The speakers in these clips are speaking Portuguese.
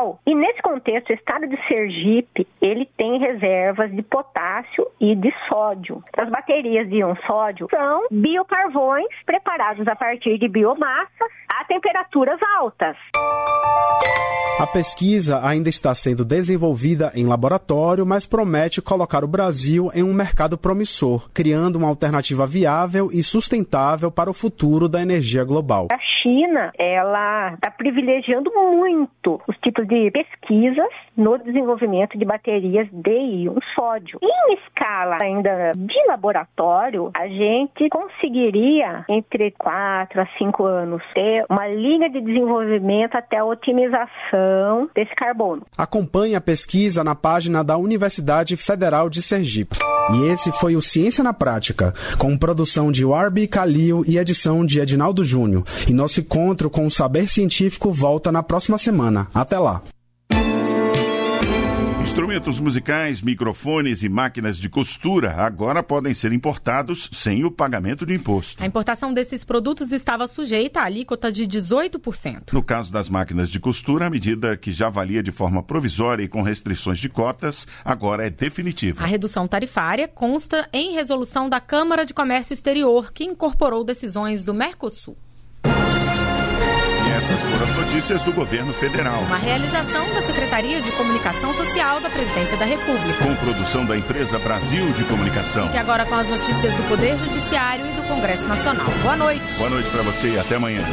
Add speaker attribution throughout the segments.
Speaker 1: ambiental. E nesse contexto, o estado de Sergipe, ele tem reservas de potássio e de sódio. As baterias de íon sódio são biocarvões preparados a partir de biomassas a temperaturas altas.
Speaker 2: A pesquisa ainda está sendo desenvolvida em laboratório, mas promete colocar o Brasil em um mercado promissor, criando uma alternativa viável e sustentável para o futuro da energia global.
Speaker 1: A China, ela está privilegiando muito os tipos de pesquisas no desenvolvimento de baterias de íon sódio. Em escala ainda de laboratório, a gente conseguiria, entre 4 a 5 anos, ter uma linha de desenvolvimento até a otimização desse carbono.
Speaker 2: Acompanhe a pesquisa na página da Universidade Federal de Sergipe. E esse foi o Ciência na Prática, com produção de Warby Calil e edição de Edinaldo Júnior. E nosso encontro com o saber científico volta na próxima semana. Até lá!
Speaker 3: Instrumentos musicais, microfones e máquinas de costura agora podem ser importados sem o pagamento de imposto.
Speaker 4: A importação desses produtos estava sujeita à alíquota de 18%.
Speaker 3: No caso das máquinas de costura, a medida que já valia de forma provisória e com restrições de cotas, agora é definitiva.
Speaker 4: A redução tarifária consta em resolução da Câmara de Comércio Exterior, que incorporou decisões do Mercosul.
Speaker 3: Essas foram as notícias do governo federal.
Speaker 4: Uma realização da Secretaria de Comunicação Social da Presidência da República.
Speaker 3: Com produção da empresa Brasil de Comunicação.
Speaker 4: E agora com as notícias do Poder Judiciário e do Congresso Nacional. Boa noite.
Speaker 3: Boa noite para você e até amanhã.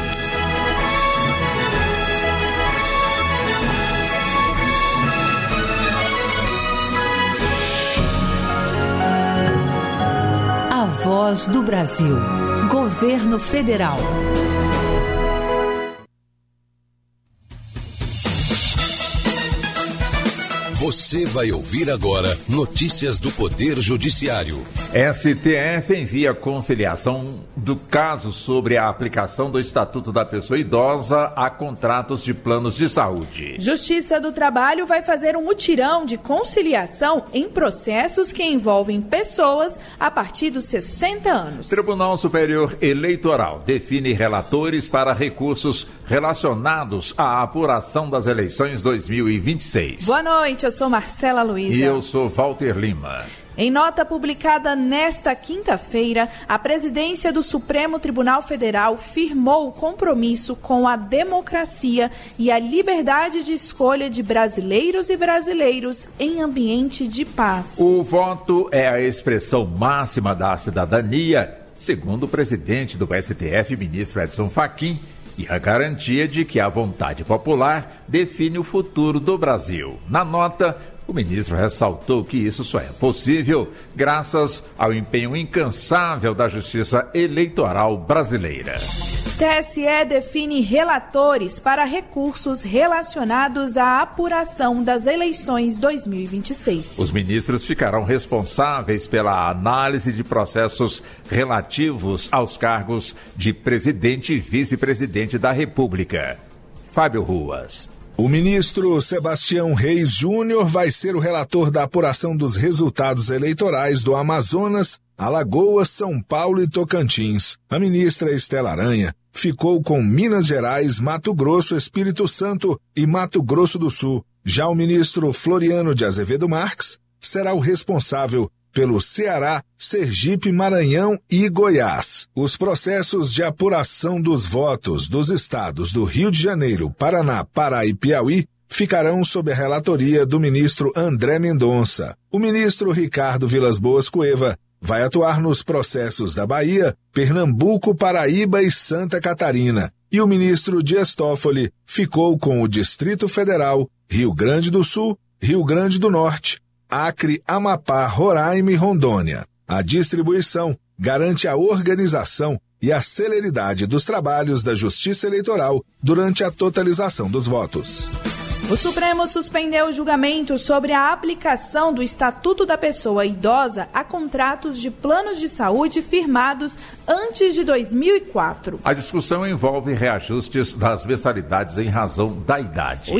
Speaker 5: A Voz do Brasil. Governo Federal.
Speaker 6: Você vai ouvir agora notícias do Poder Judiciário.
Speaker 7: STF envia conciliação do caso sobre a aplicação do Estatuto da Pessoa Idosa a contratos de planos de saúde.
Speaker 8: Justiça do Trabalho vai fazer um mutirão de conciliação em processos que envolvem pessoas a partir dos 60 anos.
Speaker 7: Tribunal Superior Eleitoral define relatores para recursos relacionados à apuração das eleições 2026.
Speaker 8: Boa noite, eu sou Marcela Luiza.
Speaker 7: E eu sou Walter Lima.
Speaker 8: Em nota publicada nesta quinta-feira, a presidência do Supremo Tribunal Federal firmou o compromisso com a democracia e a liberdade de escolha de brasileiros e brasileiros em ambiente de paz.
Speaker 7: O voto é a expressão máxima da cidadania, segundo o presidente do STF, ministro Edson Fachin, e a garantia de que a vontade popular define o futuro do Brasil. Na nota, o ministro ressaltou que isso só é possível graças ao empenho incansável da Justiça Eleitoral brasileira.
Speaker 8: TSE define relatores para recursos relacionados à apuração das eleições 2026.
Speaker 7: Os ministros ficarão responsáveis pela análise de processos relativos aos cargos de presidente e vice-presidente da República. Fábio Ruas.
Speaker 9: O ministro Sebastião Reis Júnior vai ser o relator da apuração dos resultados eleitorais do Amazonas, Alagoas, São Paulo e Tocantins. A ministra Estela Aranha ficou com Minas Gerais, Mato Grosso, Espírito Santo e Mato Grosso do Sul. Já o ministro Floriano de Azevedo Marques será o responsável pelo Ceará, Sergipe, Maranhão e Goiás. Os processos de apuração dos votos dos estados do Rio de Janeiro, Paraná, Pará e Piauí ficarão sob a relatoria do ministro André Mendonça. O ministro Ricardo Vilas Boas Cueva vai atuar nos processos da Bahia, Pernambuco, Paraíba e Santa Catarina. E o ministro Dias Toffoli ficou com o Distrito Federal, Rio Grande do Sul, Rio Grande do Norte, Acre, Amapá, Roraima e Rondônia. A distribuição garante a organização e a celeridade dos trabalhos da Justiça Eleitoral durante a totalização dos votos.
Speaker 8: O Supremo suspendeu o julgamento sobre a aplicação do Estatuto da Pessoa Idosa a contratos de planos de saúde firmados antes de 2004.
Speaker 7: A discussão envolve reajustes das mensalidades em razão da idade.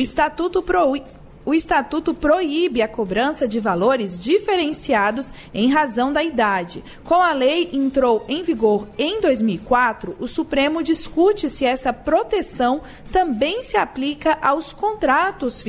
Speaker 8: O Estatuto proíbe a cobrança de valores diferenciados em razão da idade. Com a lei entrou em vigor em 2004, o Supremo discute se essa proteção também se aplica aos contratos